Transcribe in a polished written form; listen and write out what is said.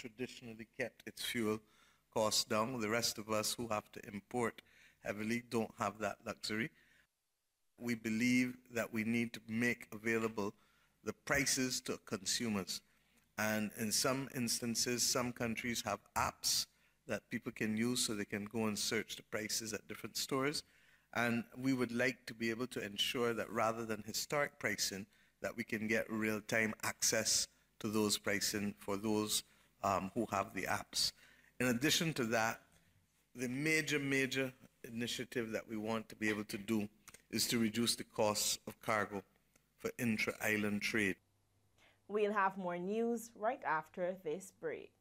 traditionally kept its fuel costs down. The rest of us who have to import heavily don't have that luxury. We believe that we need to make available the prices to consumers. And in some instances, some countries have apps that people can use so they can go and search the prices at different stores. And we would like to be able to ensure that rather than historic pricing, that we can get real-time access to those pricing for those who have the apps. In addition to that, the major initiative that we want to be able to do is to reduce the costs of cargo for intra-island trade. We'll have more news right after this break.